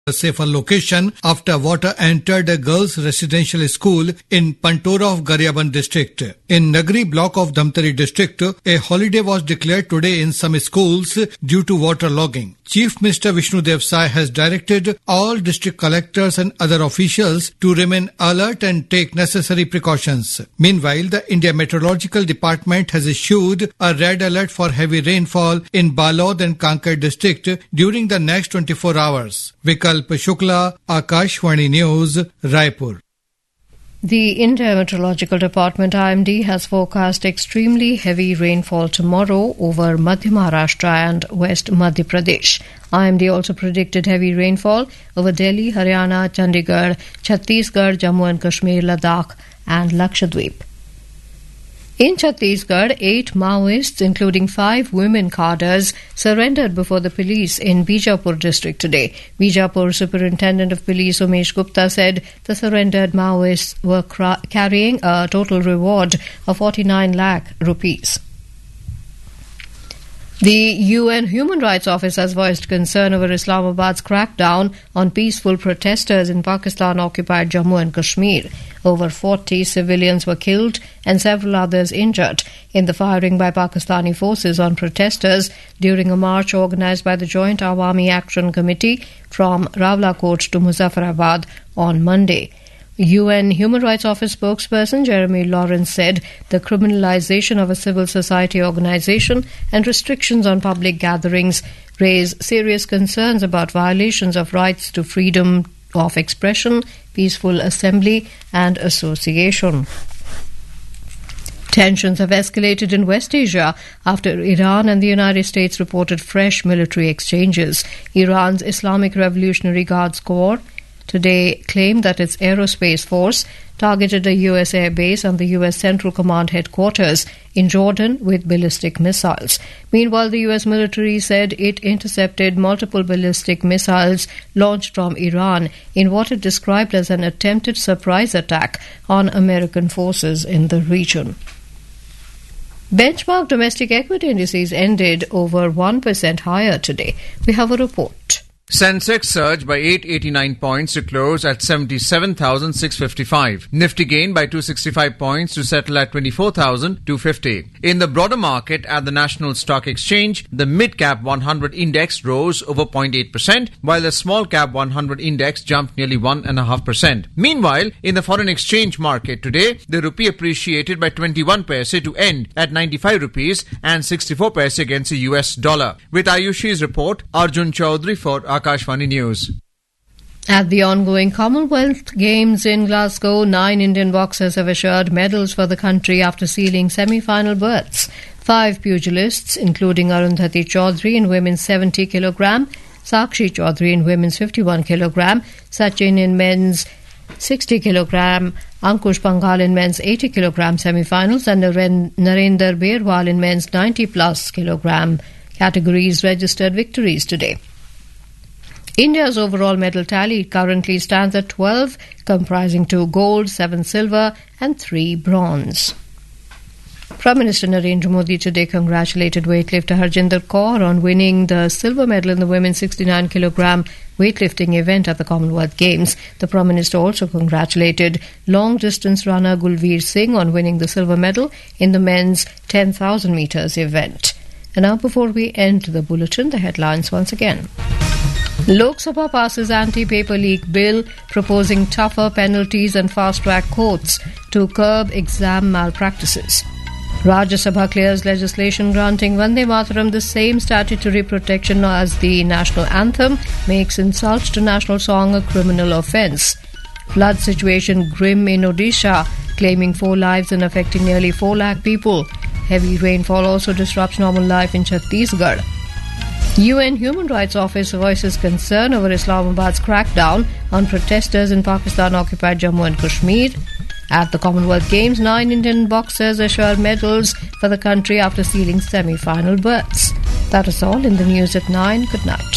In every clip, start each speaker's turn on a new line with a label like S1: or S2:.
S1: a safer location after water entered a girls' residential school in Pantora of Garyaban district. In Nagri block of Dhamtari district, a holiday was declared today in some schools due to water logging. Chief Minister Vishnu Dev Sai has directed all district collectors and other officials to remain alert and take necessary precautions. Meanwhile, the India Meteorological Department has issued a red alert for heavy rainfall in Balod and Kankar district during the next 24 hours. Vikalp Shukla, Akashvani News, Raipur.
S2: The India Meteorological Department IMD has forecast extremely heavy rainfall tomorrow over Madhya Maharashtra and West Madhya Pradesh. IMD also predicted heavy rainfall over Delhi, Haryana, Chandigarh, Chhattisgarh, Jammu and Kashmir, Ladakh and Lakshadweep. In Chhattisgarh, 8 Maoists, including 5 women cadres, surrendered before the police in Bijapur district today. Bijapur Superintendent of Police Umesh Gupta said the surrendered Maoists were carrying a total reward of 49 lakh rupees. The UN Human Rights Office has voiced concern over Islamabad's crackdown on peaceful protesters in Pakistan-occupied Jammu and Kashmir. Over 40 civilians were killed and several others injured in the firing by Pakistani forces on protesters during a march organized by the Joint Awami Action Committee from Rawalakot to Muzaffarabad on Monday. UN Human Rights Office spokesperson Jeremy Lawrence said the criminalization of a civil society organization and restrictions on public gatherings raise serious concerns about violations of rights to freedom of expression, peaceful assembly and association. Tensions have escalated in West Asia after Iran and the United States reported fresh military exchanges. Iran's Islamic Revolutionary Guards Corps today claimed that its aerospace force targeted a U.S. air base and the U.S. Central Command headquarters in Jordan with ballistic missiles. Meanwhile, the U.S. military said it intercepted multiple ballistic missiles launched from Iran in what it described as an attempted surprise attack on American forces in the region. Benchmark domestic equity indices ended over 1% higher today. We have a report.
S3: Sensex surged by 889 points to close at 77,655. Nifty gained by 265 points to settle at 24,250. In the broader market at the National Stock Exchange, the mid-cap 100 index rose over 0.8%, while the small-cap 100 index jumped nearly 1.5%. Meanwhile, in the foreign exchange market today, the rupee appreciated by 21 paise to end at 95 rupees and 64 paise against the US dollar. With Ayushi's report, Arjun Chaudhary for Akashvani News.
S2: At the ongoing Commonwealth Games in Glasgow, 9 Indian boxers have assured medals for the country after sealing semi-final berths. 5 pugilists, including Arundhati Chaudhary in women's 70 kg, Sakshi Chaudhary in women's 51 kg, Sachin in men's 60 kg, Ankush Panghal in men's 80 kg semi-finals and Narendra Berwal in men's 90 plus kg categories registered victories today. India's overall medal tally currently stands at 12, comprising 2 gold, 7 silver and 3 bronze. Prime Minister Narendra Modi today congratulated weightlifter Harjinder Kaur on winning the silver medal in the women's 69 kg weightlifting event at the Commonwealth Games. The Prime Minister also congratulated long-distance runner Gulveer Singh on winning the silver medal in the men's 10,000 metres event. And now, before we end the bulletin, the headlines once again. Lok Sabha passes anti-paper leak bill proposing tougher penalties and fast-track courts to curb exam malpractices. Rajya Sabha clears legislation granting Vande Mataram the same statutory protection as the national anthem, makes insult to national song a criminal offence. Flood situation grim in Odisha, claiming 4 lives and affecting nearly 4 lakh people. Heavy rainfall also disrupts normal life in Chhattisgarh. UN Human Rights Office voices concern over Islamabad's crackdown on protesters in Pakistan-occupied Jammu and Kashmir. At the Commonwealth Games, 9 Indian boxers assure medals for the country after sealing semi-final berths. That is all in the news at 9. Good night.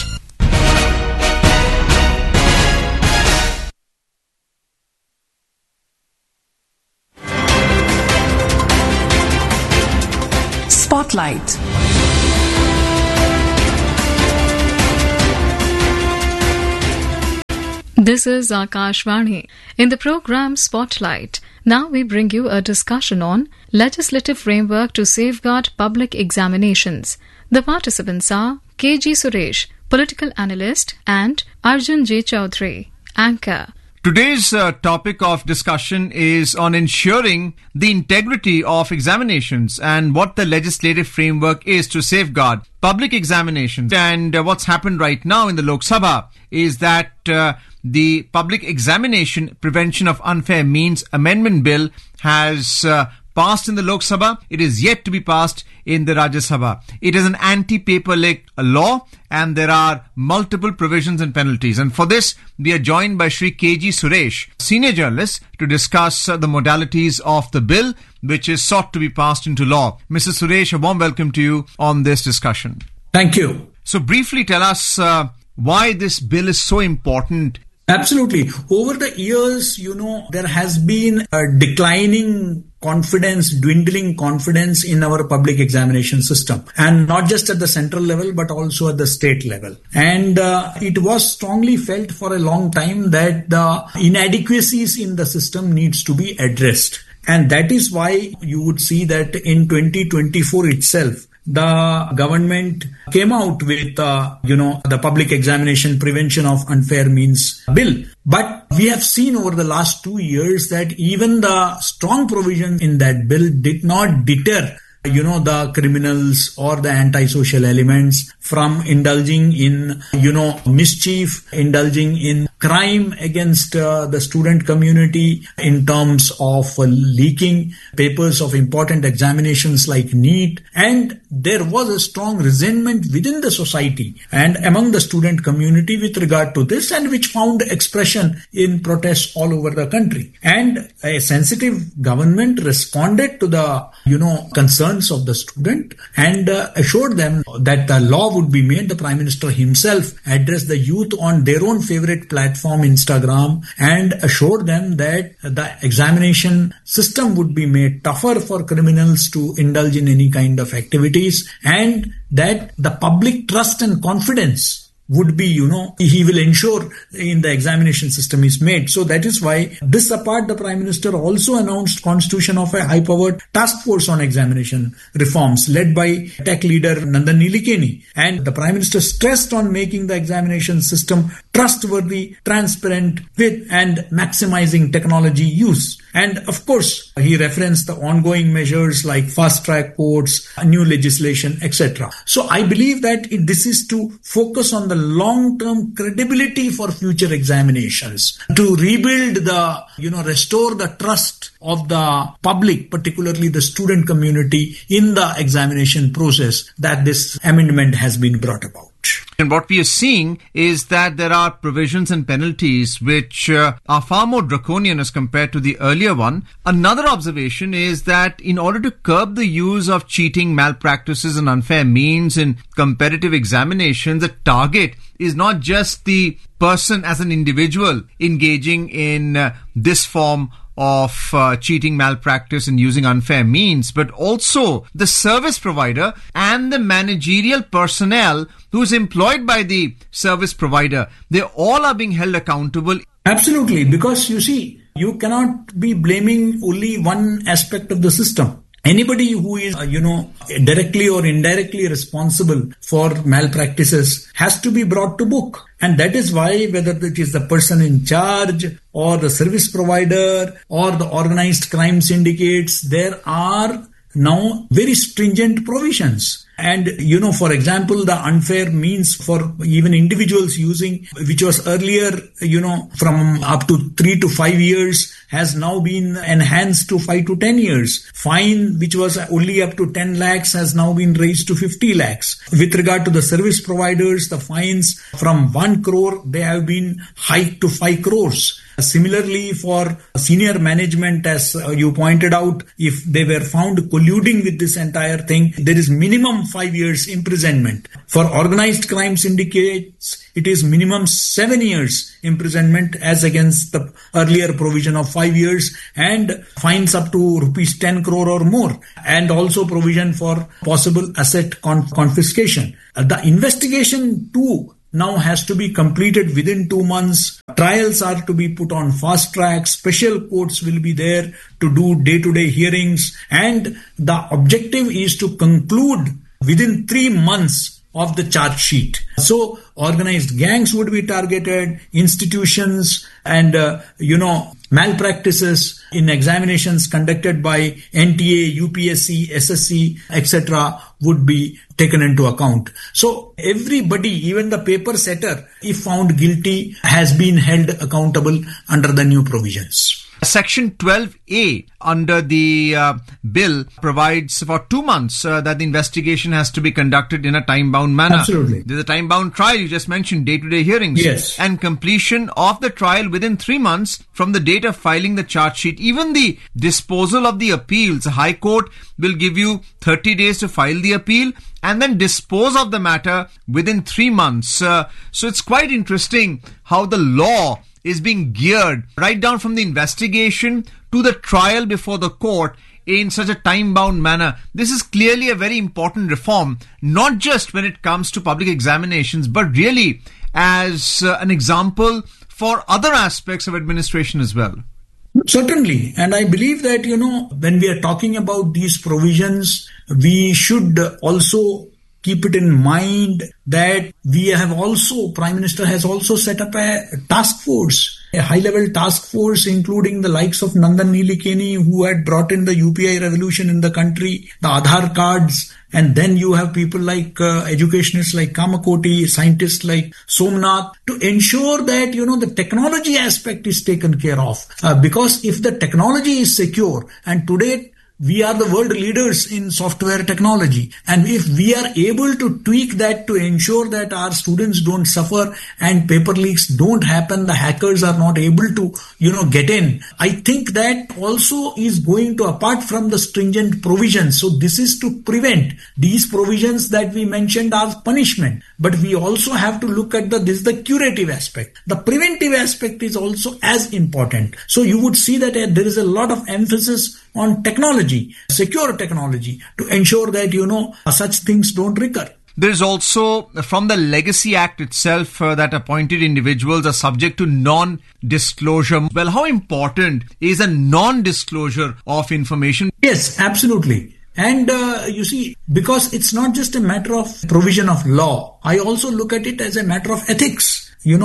S4: Spotlight.
S5: This is Akashvani. In the program Spotlight, now we bring you a discussion on legislative framework to safeguard public examinations. The participants are KG Suresh, political analyst, and Arjun J. Chaudhary, anchor.
S3: Today's topic of discussion is on ensuring the integrity of examinations and what the legislative framework is to safeguard public examinations. And what's happened right now in the Lok Sabha is that the Public Examination Prevention of Unfair Means Amendment Bill has passed in the Lok Sabha. It is yet to be passed in the Rajya Sabha. It is an anti-paper leak law, and there are multiple provisions and penalties. And for this, we are joined by Shri KG Suresh, senior journalist, to discuss the modalities of the bill, which is sought to be passed into law. Mr. Suresh, a warm welcome to you on this discussion.
S6: Thank you.
S3: So briefly tell us why this bill is so important.
S6: Absolutely. Over the years, there has been a declining confidence, dwindling confidence in our public examination system. And not just at the central level, but also at the state level. And it was strongly felt for a long time that the inadequacies in the system needs to be addressed. And that is why you would see that in 2024 itself, the government came out with, the Public Examination Prevention of Unfair Means Bill. But we have seen over the last 2 years that even the strong provision in that bill did not deter the criminals or the antisocial elements from indulging in, mischief, indulging in crime against the student community in terms of leaking papers of important examinations like NEET. And there was a strong resentment within the society and among the student community with regard to this, and which found expression in protests all over the country. And a sensitive government responded to the, concerns of the student and assured them that the law would be made. The Prime Minister himself addressed the youth on their own favorite platform, Instagram, and assured them that the examination system would be made tougher for criminals to indulge in any kind of activities, and that the public trust and confidence would be, he will ensure in the examination system is made. So that is why, this apart, the Prime Minister also announced constitution of a high-powered task force on examination reforms led by tech leader Nandan Nilekani. And the Prime Minister stressed on making the examination system trustworthy, transparent, with and maximizing technology use. And of course, he referenced the ongoing measures like fast-track courts, new legislation, etc. So I believe that this is to focus on the long-term credibility for future examinations, to rebuild restore the trust of the public, particularly the student community, in the examination process that this amendment has been brought about.
S3: And what we are seeing is that there are provisions and penalties which are far more draconian as compared to the earlier one. Another observation is that in order to curb the use of cheating, malpractices and unfair means in competitive examinations, the target is not just the person as an individual engaging in this form of cheating, malpractice and using unfair means, but also the service provider and the managerial personnel who's employed by the service provider. They all are being held accountable.
S6: Absolutely, because you see, you cannot be blaming only one aspect of the system. Anybody who is, directly or indirectly responsible for malpractices has to be brought to book. And that is why, whether it is the person in charge or the service provider or the organized crime syndicates, there are now very stringent provisions. And, for example, the unfair means for even individuals using, which was earlier, from up to 3 to 5 years, has now been enhanced to 5 to 10 years. Fine, which was only up to 10 lakhs, has now been raised to 50 lakhs. With regard to the service providers, the fines from 1 crore, they have been hiked to 5 crores. Similarly, for senior management, as you pointed out, if they were found colluding with this entire thing, there is minimum 5 years imprisonment. For organized crime syndicates, it is minimum 7 years imprisonment as against the earlier provision of 5 years, and fines up to rupees 10 crore or more, and also provision for possible asset confiscation. The investigation too now has to be completed within 2 months. Trials are to be put on fast track. Special courts will be there to do day-to-day hearings. And the objective is to conclude within 3 months of the charge sheet. So organized gangs would be targeted, institutions and, malpractices in examinations conducted by NTA, UPSC, SSC, etc. would be taken into account. So everybody, even the paper setter, if found guilty, has been held accountable under the new provisions.
S3: Section 12A under the bill provides for 2 months that the investigation has to be conducted in a time-bound manner.
S6: Absolutely.
S3: There's a time-bound trial, you just mentioned, day-to-day hearings.
S6: Yes.
S3: And completion of the trial within 3 months from the date of filing the charge sheet. Even the disposal of the appeals, the High Court will give you 30 days to file the appeal and then dispose of the matter within 3 months. So it's quite interesting how the law is being geared right down from the investigation to the trial before the court in such a time-bound manner. This is clearly a very important reform, not just when it comes to public examinations, but really as an example for other aspects of administration as well.
S6: Certainly. And I believe that, when we are talking about these provisions, we should also keep it in mind that Prime Minister has also set up a task force, a high-level task force, including the likes of Nandan Nilekani, who had brought in the UPI revolution in the country, the Aadhaar cards, and then you have people like educationists like Kamakoti, scientists like Somnath, to ensure that, the technology aspect is taken care of. Because if the technology is secure, and today we are the world leaders in software technology. And if we are able to tweak that to ensure that our students don't suffer and paper leaks don't happen, the hackers are not able to, get in. I think that also is going to, apart from the stringent provisions. So this is to prevent. These provisions that we mentioned are punishment. But we also have to look at the curative aspect. The preventive aspect is also as important. So you would see that there is a lot of emphasis on technology, secure technology, to ensure that, such things don't recur.
S3: There is also, from the Legacy Act itself, that appointed individuals are subject to non-disclosure. Well, how important is a non-disclosure of information?
S6: Yes, absolutely. And you see, because it's not just a matter of provision of law, I also look at it as a matter of ethics.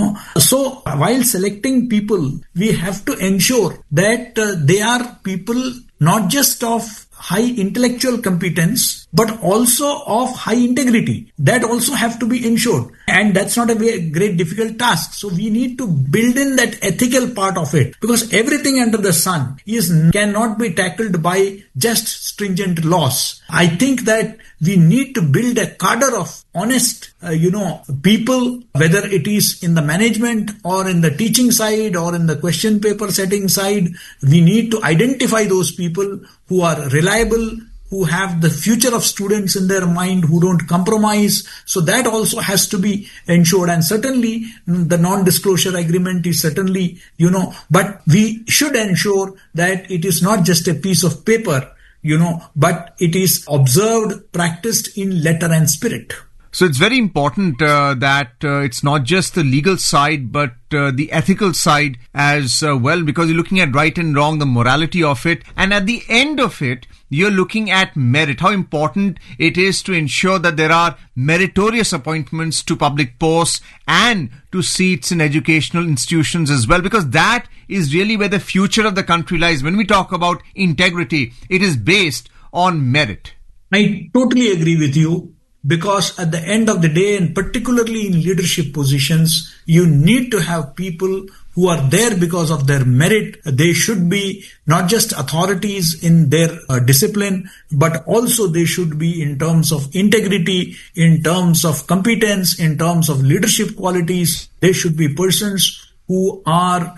S6: So while selecting people, we have to ensure that they are people not just of high intellectual competence, but also of high integrity. That also have to be ensured. And that's not a great difficult task. So we need to build in that ethical part of it, because everything under the sun cannot be tackled by just stringent laws. I think that we need to build a cadre of honest, people, whether it is in the management or in the teaching side or in the question paper setting side. We need to identify those people who are reliable, who have the future of students in their mind, who don't compromise. So that also has to be ensured. And certainly the non-disclosure agreement is certainly, but we should ensure that it is not just a piece of paper, but it is observed, practiced in letter and spirit.
S3: So it's very important that it's not just the legal side, but the ethical side as well, because you're looking at right and wrong, the morality of it. And at the end of it, you're looking at merit, how important it is to ensure that there are meritorious appointments to public posts and to seats in educational institutions as well, because that is really where the future of the country lies. When we talk about integrity, it is based on merit.
S6: I totally agree with you. Because at the end of the day, and particularly in leadership positions, you need to have people who are there because of their merit. They should be not just authorities in their discipline, but also they should be in terms of integrity, in terms of competence, in terms of leadership qualities. They should be persons who are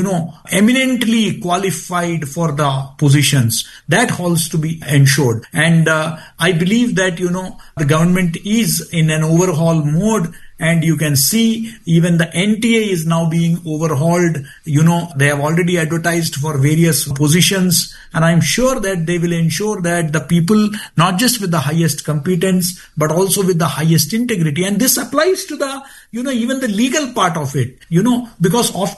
S6: eminently qualified for the positions. That has to be ensured. And I believe that, the government is in an overhaul mode, And you can see even the NTA is now being overhauled. They have already advertised for various positions, and I'm sure that they will ensure that the people, not just with the highest competence, but also with the highest integrity. And this applies to the, even the legal part of it, because often